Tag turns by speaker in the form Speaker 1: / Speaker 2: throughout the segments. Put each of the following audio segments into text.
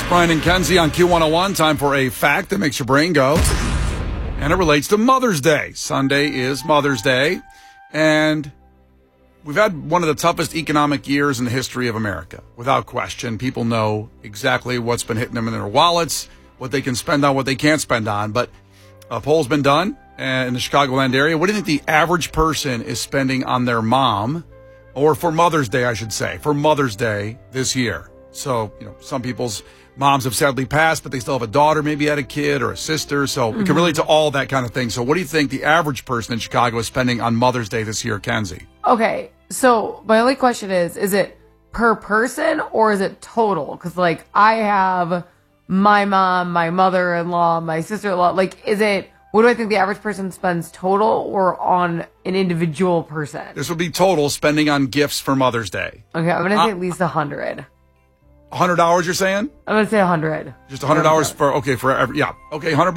Speaker 1: Brian and Kenzie on Q101. Time for a fact that makes your brain go. And it relates to Mother's Day. Sunday is Mother's Day. And we've had one of the toughest economic years in the history of America. Without question, people know exactly what's been hitting them in their wallets, what they can spend on, what they can't spend on. But a poll's been done in the Chicagoland area. What do you think the average person is spending on their mom, or for Mother's Day, I should say, for Mother's Day this year? So, some people's moms have sadly passed, but they still have a daughter, maybe had a kid or a sister. So we can relate to all that kind of thing. So what do you think the average person in Chicago is spending on Mother's Day this year, Kenzie?
Speaker 2: Okay, so my only question is it per person or is it total? Because, I have my mom, my mother-in-law, my sister-in-law. What do I think the average person spends total or on an individual person?
Speaker 1: This would be total spending on gifts for Mother's Day.
Speaker 2: Okay, I'm going to say at least 100.
Speaker 1: $100, you're saying?
Speaker 2: I'm going to say 100.
Speaker 1: Just $100 for every, yeah. Okay, $100.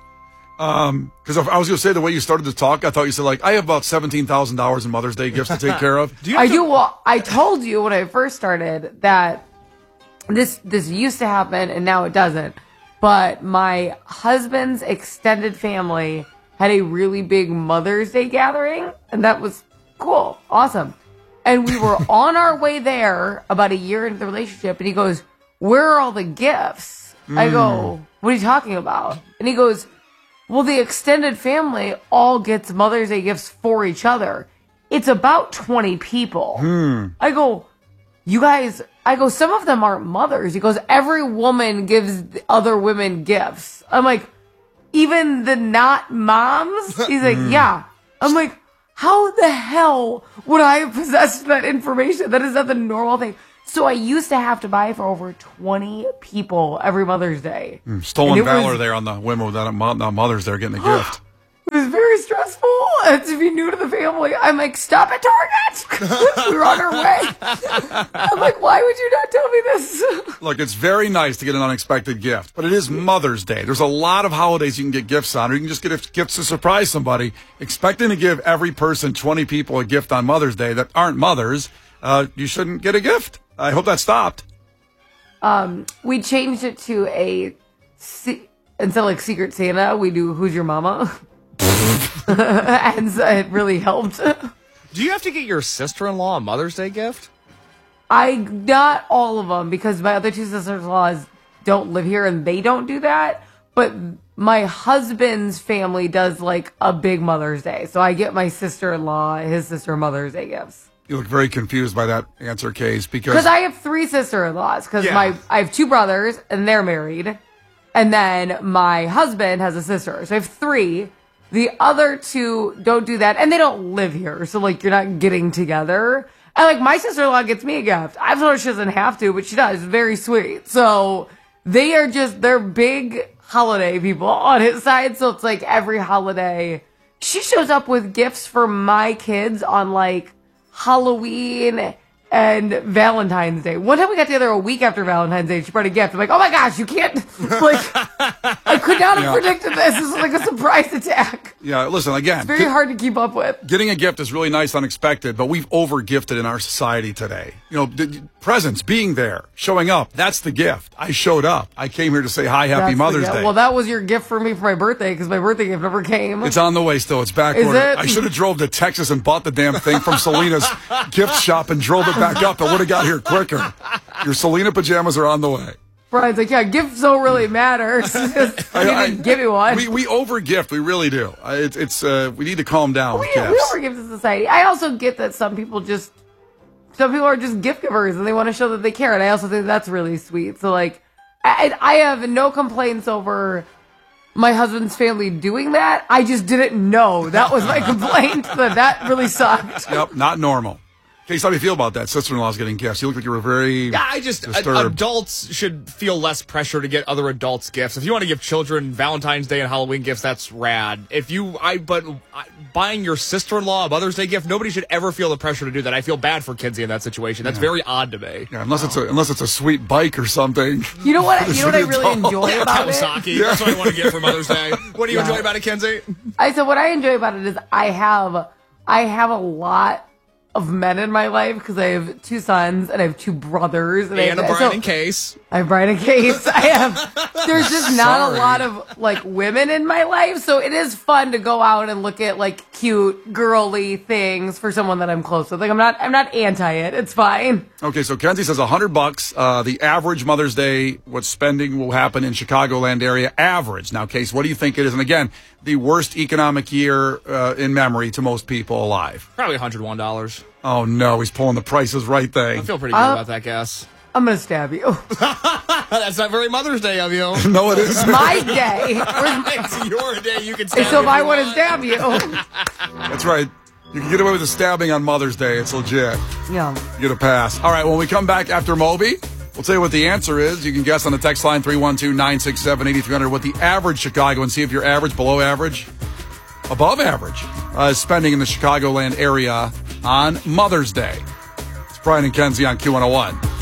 Speaker 1: Because I was going to say, the way you started to talk, I thought you said, I have about $17,000 in Mother's Day gifts to take care of.
Speaker 2: Well, I told you when I first started that this used to happen and now it doesn't. But my husband's extended family had a really big Mother's Day gathering, and that was cool. Awesome. And we were on our way there about a year into the relationship, and he goes, "Where are all the gifts?" I go, "What are you talking about?" And he goes, "Well, the extended family all gets Mother's Day gifts for each other. It's about 20 people." I go, "You guys," I go, "some of them aren't mothers." He goes, "Every woman gives other women gifts." I'm like, "Even the not moms?" He's like, "Yeah." I'm like, how the hell would I have possessed that information? That is not the normal thing. So I used to have to buy for over 20 people every Mother's Day.
Speaker 1: Stolen valor there on the women without mothers there getting a gift.
Speaker 2: It was very stressful. And to be new to the family, I'm like, "Stop at Target." We were on our way. I'm like, "Why would you not tell me this?"
Speaker 1: Look, it's very nice to get an unexpected gift, but it is Mother's Day. There's a lot of holidays you can get gifts on, or you can just get gifts to surprise somebody. Expecting to give every person, 20 people, a gift on Mother's Day that aren't mothers, you shouldn't get a gift. I hope that stopped.
Speaker 2: We changed it to instead of Secret Santa, we do Who's Your Mama? And so it really helped.
Speaker 3: Do you have to get your sister-in-law a Mother's Day gift?
Speaker 2: Not all of them, because my other two sisters-in-laws don't live here and they don't do that. But my husband's family does a big Mother's Day. So I get my sister-in-law, his sister, Mother's Day gifts.
Speaker 1: You look very confused by that answer, Case, because
Speaker 2: I have three sister-in-laws. Because I have two brothers and they're married. And then my husband has a sister. So I have three. The other two don't do that, and they don't live here, so you're not getting together. And my sister-in-law gets me a gift. I've told her she doesn't have to, but she does. Very sweet. So they're big holiday people on his side. So it's every holiday she shows up with gifts for my kids on Halloween and Valentine's Day. One time we got together a week after Valentine's Day. She brought a gift. I'm like, "Oh my gosh, you can't!" I could not have predicted this. This is a surprise attack.
Speaker 1: Yeah, listen, again,
Speaker 2: it's very hard to keep up with.
Speaker 1: Getting a gift is really nice, unexpected, but we've over-gifted in our society today. Presents, being there, showing up, that's the gift. I showed up. I came here to say hi, happy Mother's Day.
Speaker 2: Well, that was your gift for me for my birthday, because my birthday gift never came.
Speaker 1: It's on the way still. It's back
Speaker 2: order.
Speaker 1: I should have drove to Texas and bought the damn thing from Selena's gift shop and drove it back up. I would have got here quicker. Your Selena pajamas are on the way.
Speaker 2: Brian's like, "Yeah, gifts don't really matter." You didn't give me one.
Speaker 1: We over-gift. We really do. We need to calm down with gifts.
Speaker 2: We over-gift in society. I also get that some people are just gift givers and they want to show that they care. And I also think that's really sweet. So I have no complaints over my husband's family doing that. I just didn't know. That was my complaint. That really sucked.
Speaker 1: Yep, not normal. Case, how do you feel about that? Sister-in-law's getting gifts. You look like you were very disturbed.
Speaker 3: Adults should feel less pressure to get other adults gifts. If you want to give children Valentine's Day and Halloween gifts, that's rad. But buying your sister-in-law a Mother's Day gift, nobody should ever feel the pressure to do that. I feel bad for Kinsey in that situation. That's very odd to me.
Speaker 1: Yeah, unless it's a sweet bike or something.
Speaker 2: You know what I really enjoy about
Speaker 3: Kawasaki. That's what I want to get for Mother's Day. What do you enjoy about it, Kinsey?
Speaker 2: What I enjoy about it is I have a lot of men in my life because I have two sons and I have two brothers.
Speaker 3: And a Brian in case.
Speaker 2: I have Brian and Case. I have. There's just not
Speaker 1: Sorry.
Speaker 2: a lot of like women in my life, so it is fun to go out and look at like cute, girly things for someone that I'm close with. Like I'm not anti it. It's fine.
Speaker 1: Okay, so Kenzie says $100. The average Mother's Day, what spending will happen in Chicagoland area? Average. Now, Case, what do you think it is? And again, the worst economic year in memory to most people alive.
Speaker 3: Probably $101.
Speaker 1: Oh no, he's pulling the prices right thing.
Speaker 3: I feel pretty good about that guess.
Speaker 2: I'm gonna stab you.
Speaker 3: That's not very Mother's Day of you.
Speaker 1: No, it isn't.
Speaker 2: My day.
Speaker 3: It's your day. You can stab
Speaker 2: So if
Speaker 3: me
Speaker 2: I
Speaker 3: you
Speaker 2: want to
Speaker 3: want.
Speaker 2: stab you,
Speaker 1: That's right. You can get away with a stabbing on Mother's Day. It's legit.
Speaker 2: yeah.
Speaker 1: You get a pass. All right, when we come back after Moby, we'll tell you what the answer is. You can guess on the text line 312-967-8300 what the average Chicago, and see if you're average, below average, above average, is spending in the Chicagoland area on Mother's Day. It's Brian and Kenzie on Q101.